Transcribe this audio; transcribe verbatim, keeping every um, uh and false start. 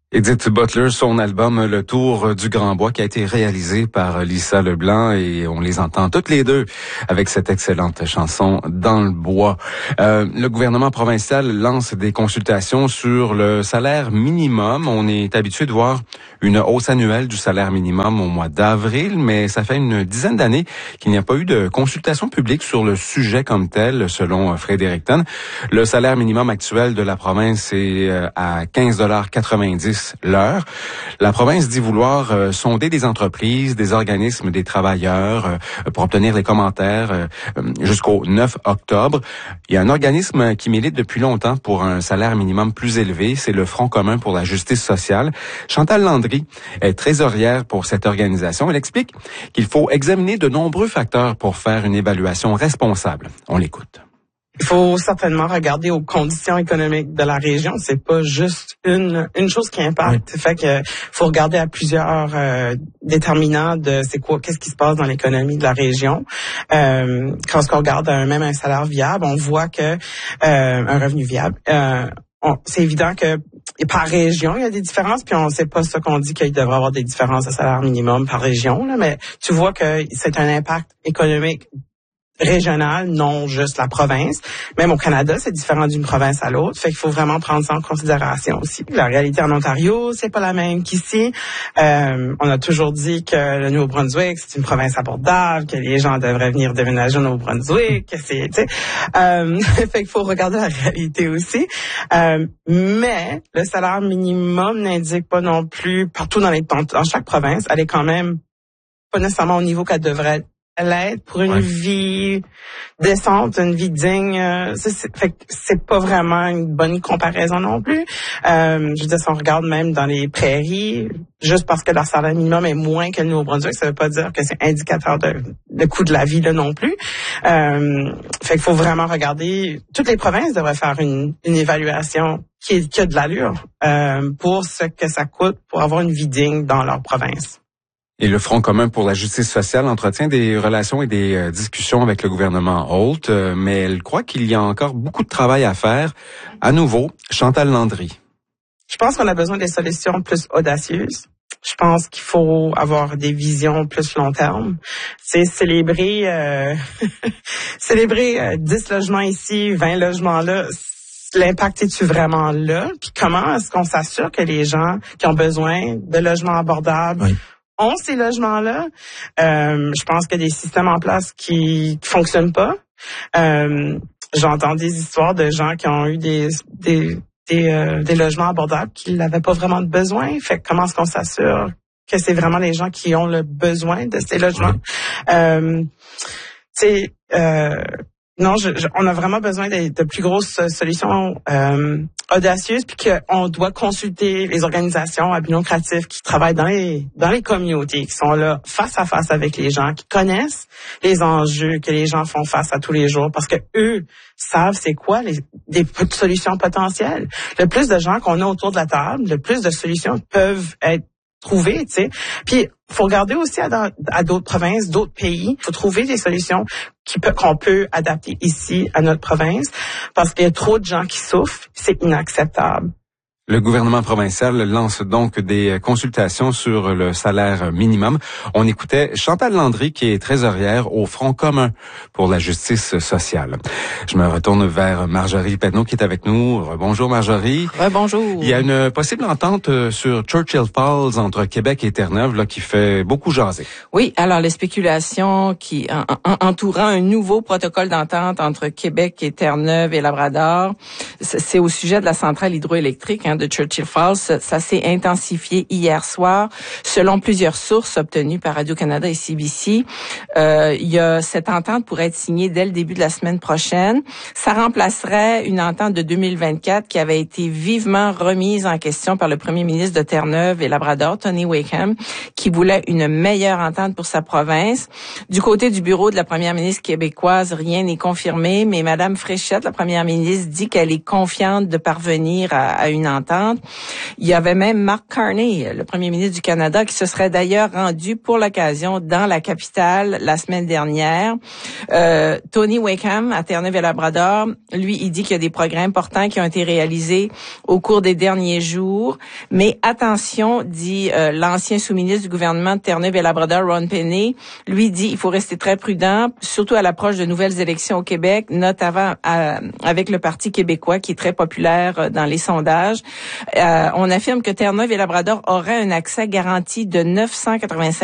Edith Butler, son album Le Tour du Grand Bois qui a été réalisé par Lisa Leblanc et on les entend toutes les deux avec cette excellente chanson Dans le bois. Euh, le gouvernement provincial lance des consultations sur le salaire minimum. On est habitué de voir une hausse annuelle du salaire minimum au mois d'avril, mais ça fait une dizaine d'années qu'il n'y a pas eu de consultation publique sur le sujet comme tel, selon Fredericton. Le salaire minimum actuel de la province est à quinze dollars quatre-vingt-dix l'heure. La province dit vouloir euh, sonder des entreprises, des organismes, des travailleurs euh, pour obtenir les commentaires euh, jusqu'au neuf octobre. Il y a un organisme qui milite depuis longtemps pour un salaire minimum plus élevé, c'est le Front commun pour la justice sociale. Chantal Landry est trésorière pour cette organisation. Elle explique qu'il faut examiner de nombreux facteurs pour faire une évaluation responsable. On l'écoute. Il faut certainement regarder aux conditions économiques de la région. C'est pas juste une une chose qui impacte. Oui. Fait que faut regarder à plusieurs euh, déterminants de c'est quoi, qu'est-ce qui se passe dans l'économie de la région. Euh, quand on regarde un, même un salaire viable, on voit que euh, un revenu viable. Euh, on, c'est évident que par région, il y a des différences, puis on sait pas ça qu'on dit qu'il devrait y avoir des différences de salaire minimum par région, là, mais tu vois que c'est un impact économique régional, non juste la province. Même au Canada, c'est différent d'une province à l'autre. Fait qu'il faut vraiment prendre ça en considération aussi. La réalité en Ontario, c'est pas la même qu'ici. Euh, on a toujours dit que le Nouveau-Brunswick, c'est une province abordable, que les gens devraient venir déménager au Nouveau-Brunswick, que c'est, tu sais. Euh, fait qu'il faut regarder la réalité aussi. Euh, mais le salaire minimum n'indique pas non plus partout dans les, dans chaque province, elle est quand même pas nécessairement au niveau qu'elle devrait être. L'aide pour une ouais. vie décente, une vie digne, c'est, c'est, fait que c'est pas vraiment une bonne comparaison non plus. Euh, je veux dire, si on regarde même dans les prairies, juste parce que leur salaire minimum est moins que le Nouveau-Brunswick, ça veut pas dire que c'est indicateur de, de coût de la vie là non plus. Euh, fait qu'il faut vraiment regarder. Toutes les provinces devraient faire une, une évaluation qui, est, qui a de l'allure euh, pour ce que ça coûte pour avoir une vie digne dans leur province. Et le Front commun pour la justice sociale entretient des relations et des euh, discussions avec le gouvernement Holt, euh, mais elle croit qu'il y a encore beaucoup de travail à faire. À nouveau, Chantal Landry. Je pense qu'on a besoin des solutions plus audacieuses. Je pense qu'il faut avoir des visions plus long terme. C'est célébrer, euh, célébrer euh, dix logements ici, vingt logements là. L'impact est-tu vraiment là? Puis comment est-ce qu'on s'assure que les gens qui ont besoin de logements abordables oui. ont ces logements-là? Euh, je pense qu'il y a des systèmes en place qui ne fonctionnent pas. Euh, j'entends des histoires de gens qui ont eu des des des, euh, des logements abordables qui n'avaient pas vraiment de besoin. Fait que comment est-ce qu'on s'assure que c'est vraiment les gens qui ont le besoin de ces logements? Oui. Euh, c'est euh, non, je, je, on a vraiment besoin de, de plus grosses solutions euh, audacieuses, puis qu'on doit consulter les organisations à but non lucratif qui travaillent dans les dans les communautés, qui sont là face à face avec les gens, qui connaissent les enjeux que les gens font face à tous les jours, parce que eux savent c'est quoi les des solutions potentielles. Le plus de gens qu'on a autour de la table, le plus de solutions peuvent être trouvées, tu sais. Puis faut regarder aussi à, à d'autres provinces, d'autres pays. Il faut trouver des solutions qui peut, qu'on peut adapter ici à notre province, parce qu'il y a trop de gens qui souffrent. C'est inacceptable. Le gouvernement provincial lance donc des consultations sur le salaire minimum. On écoutait Chantal Landry, qui est trésorière au Front commun pour la justice sociale. Je me retourne vers Marjorie Penneau qui est avec nous. Bonjour Marjorie. Ouais, bonjour. Il y a une possible entente sur Churchill Falls entre Québec et Terre-Neuve là, qui fait beaucoup jaser. Oui, alors les spéculations qui en, en, entourant un nouveau protocole d'entente entre Québec et Terre-Neuve et Labrador, c'est au sujet de la centrale hydroélectrique hein, de Churchill Falls. Ça s'est intensifié hier soir. Selon plusieurs sources obtenues par Radio-Canada et C B C, euh, il y a cette entente pourrait être signée dès le début de la semaine prochaine. Ça remplacerait une entente de deux mille vingt-quatre qui avait été vivement remise en question par le premier ministre de Terre-Neuve et Labrador, Tony Wakeham, qui voulait une meilleure entente pour sa province. Du côté du bureau de la première ministre québécoise, rien n'est confirmé, mais Madame Fréchette, la première ministre, dit qu'elle est confiante de parvenir à, à une entente. Il y avait même Mark Carney, le premier ministre du Canada, qui se serait d'ailleurs rendu pour l'occasion dans la capitale la semaine dernière. Euh, Tony Wakeham, à Terre-Neuve et Labrador, lui, il dit qu'il y a des progrès importants qui ont été réalisés au cours des derniers jours. Mais attention, dit euh, l'ancien sous-ministre du gouvernement de Terre-Neuve et Labrador, Ron Penney, lui dit il faut rester très prudent, surtout à l'approche de nouvelles élections au Québec, notamment à, avec le Parti québécois qui est très populaire dans les sondages. Euh, on affirme que Terre-Neuve et Labrador auraient un accès garanti de neuf cent quatre-vingt-cinq